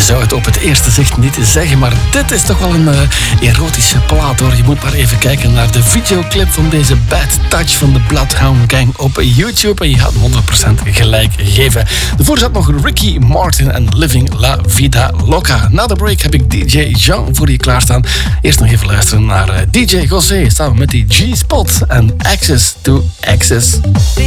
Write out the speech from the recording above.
zou het op het eerste zicht niet zeggen, maar dit is toch wel een erotische plaat, hoor. Je moet maar even kijken naar de videoclip van deze Bad Touch van de Bloodhound Gang op YouTube en je gaat 100% gelijk geven. Daarvoor zat nog Ricky Martin en Living La Vida Loca. Na de break heb ik DJ Jean voor je klaarstaan. Eerst nog even luisteren naar DJ José samen met die G-Spot en Access to Access.